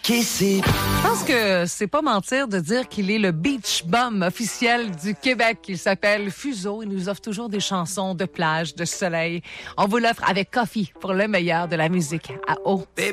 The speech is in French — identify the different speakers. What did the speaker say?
Speaker 1: ici.
Speaker 2: Je pense que c'est pas mentir de dire qu'il est le beach bum officiel du Québec. Il s'appelle Fuseau. Il nous offre toujours des chansons de plage, de soleil. On vous l'offre avec Coffee pour le meilleur de la musique à eau.